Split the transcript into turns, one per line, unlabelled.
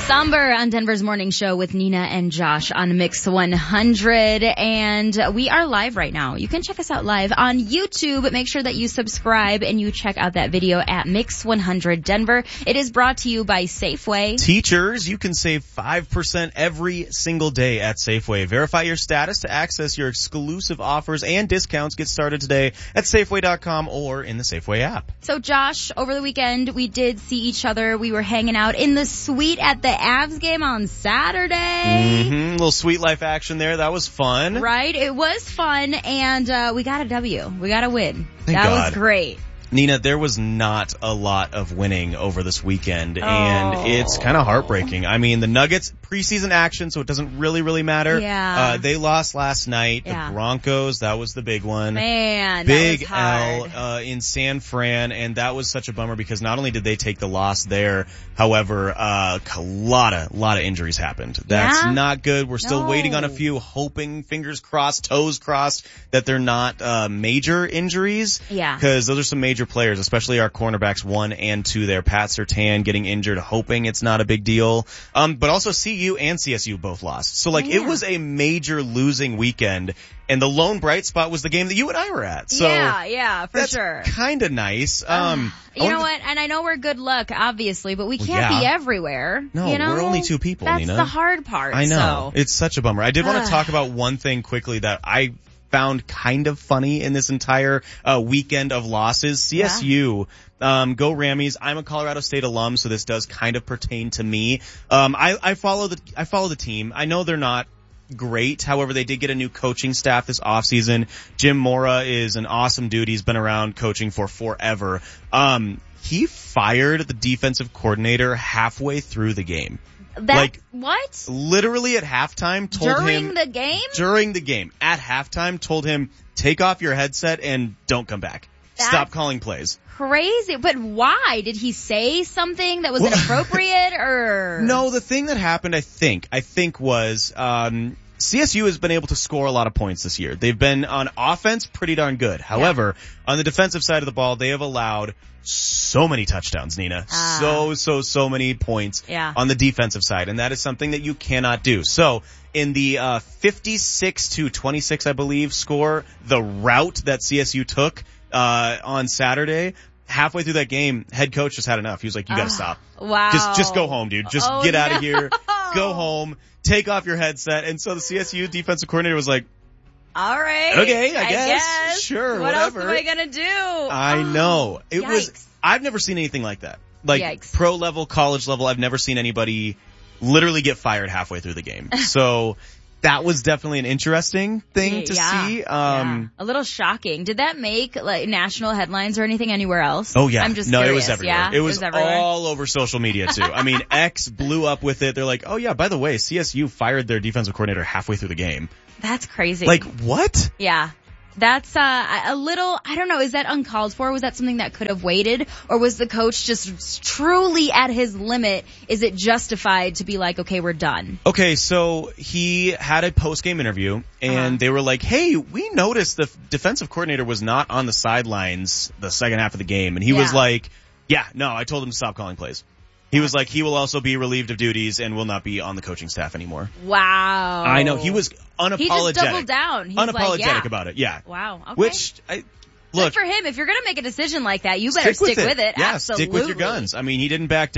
Somber on Denver's Morning Show with Nina and Josh on Mix 100. And we are live right now. You can check us out live on YouTube, but make sure that you subscribe and you check out that video at Mix 100 Denver. It is brought to you by Safeway.
Teachers, you can save 5% every single day at Safeway. Verify your status to access your exclusive offers and discounts. Get started today at Safeway.com or in the Safeway app.
So Josh, over the weekend, we did see each other. We were hanging out in the suite at the Avs game on Saturday.
Little sweet life action there. That was fun.
Right? It was fun, and we got a W. We got a win.
Thank
that
God.
was great.
Nina, there was not a lot of winning over this weekend, and it's kind of heartbreaking. I mean, the Nuggets, preseason action, so it doesn't really matter.
Yeah.
They lost last night.
Yeah.
The Broncos, that was the big one.
Man,
big
that was hard.
L in San Fran, and that was such a bummer because not only did they take the loss there, however, a lot of injuries happened. That's not good. We're still waiting on a few, hoping, fingers crossed, toes crossed, that they're not major injuries.
Yeah.
Because those are some major players, especially our cornerbacks 1 and 2 there. Pat Surtain getting injured, hoping it's not a big deal. But also CU and CSU both lost. So it was a major losing weekend. And the lone bright spot was the game that you and I were at. So
yeah, for sure.
That's kind of nice.
You know what? And I know we're good luck, obviously, but we can't be everywhere.
No,
you know?
we're only 2 people,
That's
Nina.
the hard part.
I know.
So.
It's such a bummer. I did want to talk about one thing quickly that I found kind of funny in this entire weekend of losses. CSU, go Rammies. I'm a Colorado State alum, so this does kind of pertain to me. I follow the team. I know they're not great. However, they did get a new coaching staff this offseason. Jim Mora is an awesome dude. He's been around coaching for forever. He fired the defensive coordinator halfway through the game.
What?
Literally at halftime told him.
During the game?
During the game. At halftime told him, take off your headset and don't come back. Stop calling plays.
Crazy. But why? Did he say something that was inappropriate or?
No, the thing that happened, I think was, CSU has been able to score a lot of points this year. They've been on offense pretty darn good. However, on the defensive side of the ball, they have allowed so many touchdowns, Nina. So many points on the defensive side. And that is something that you cannot do. So in the 56-26, I believe, score, the route that CSU took on Saturday, halfway through that game, head coach just had enough. He was like, you gotta stop.
Wow.
Just go home, dude. Just get out of here. Go home. Take off your headset. And so the CSU defensive coordinator was like,
all right.
Okay, I guess. Sure,
what
whatever.
What else am I gonna do?
I know. I've never seen anything like that. Pro level, college level, I've never seen anybody literally get fired halfway through the game. So that was definitely an interesting thing to see.
A little shocking. Did that make national headlines or anything anywhere else?
Oh yeah.
I'm just curious.
It was everywhere.
Yeah?
It was
everywhere.
all over social media too. I mean, X blew up with it. They're like, oh yeah, by the way, CSU fired their defensive coordinator halfway through the game.
That's crazy.
What?
Yeah. That's a little, I don't know, is that uncalled for? Was that something that could have waited? Or was the coach just truly at his limit? Is it justified to be like, okay, we're done?
Okay, so he had a post-game interview, and they were like, hey, we noticed the defensive coordinator was not on the sidelines the second half of the game. And he was like, I told him to stop calling plays. He was like, he will also be relieved of duties and will not be on the coaching staff anymore.
Wow.
I know. He was unapologetic. He just
doubled down. He's
unapologetic about it. Yeah.
Wow. Okay.
Which,
good for him. If you're going to make a decision like that, you better stick with it.
Yeah,
Absolutely.
stick with your guns. I mean, he didn't back down.